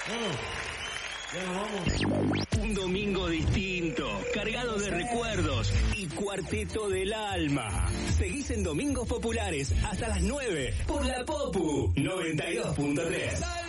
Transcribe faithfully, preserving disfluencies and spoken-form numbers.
Un domingo distinto, cargado de recuerdos y cuarteto del alma. Seguís en Domingos Populares hasta las nueve por la Popu noventa y dos punto tres.